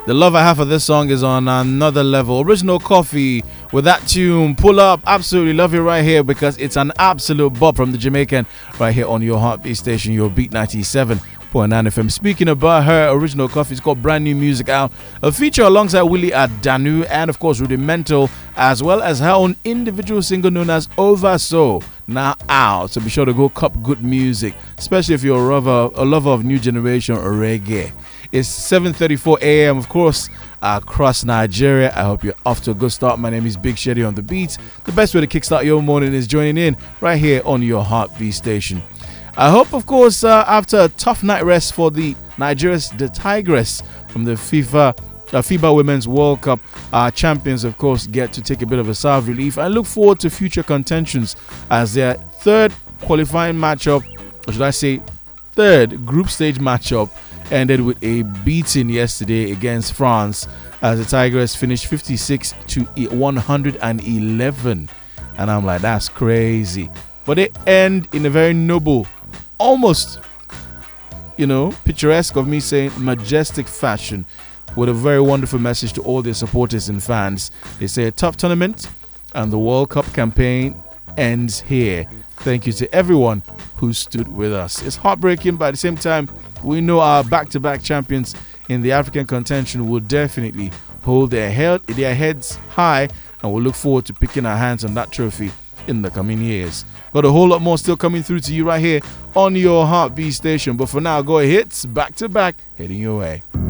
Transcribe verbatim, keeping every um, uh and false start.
The love I have for this song is on another level. Original Coffee with that tune, Pull Up. Absolutely love it right here because it's an absolute bop from the Jamaican right here on your heartbeat station, your Beat ninety-seven point nine F M. Speaking about her, Original Coffee, it's got brand new music out. A feature alongside Willie Adanu and, of course, Rudimental, as well as her own individual single known as Over So, now out. So be sure to go cop good music, especially if you're a lover, a lover of new generation reggae. It's seven thirty-four a.m. of course across Nigeria. I hope you're off to a good start. My name is Big Shady on the beat. The best way to kickstart your morning is joining in right here on your heartbeat station. I hope, of course, uh, after a tough night rest for the Nigeria's the Tigress from the FIFA uh, FIBA Women's World Cup, our champions, of course, get to take a bit of a sigh of relief and look forward to future contentions as their third qualifying matchup, or should I say, third group stage matchup, ended with a beating yesterday against France as the Tigers finished fifty-six to one hundred eleven. And I'm like, that's crazy. But they end in a very noble, almost, you know, picturesque of me saying majestic fashion with a very wonderful message to all their supporters and fans. They say a tough tournament and the World Cup campaign ends here. Thank you to everyone who stood with us. It's heartbreaking, but at the same time, we know our back-to-back champions in the African contention will definitely hold their, head, their heads high, and we'll look forward to picking our hands on that trophy in the coming years. Got a whole lot more still coming through to you right here on your heartbeat station. But for now, go hits back-to-back heading your way.